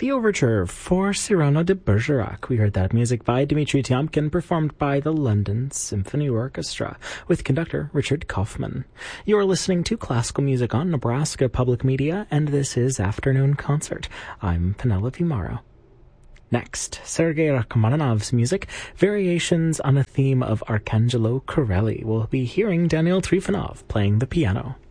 The overture for Cyrano de Bergerac. We heard that music by Dmitri Tiomkin, performed by the London Symphony Orchestra, with conductor Richard Kaufman. You're listening to classical music on Nebraska Public Media, and this is Afternoon Concert. I'm Penelope Morrow. Next, Sergei Rachmaninoff's music, variations on a theme of Arcangelo Corelli. We'll be hearing Daniel Trifonov playing the piano.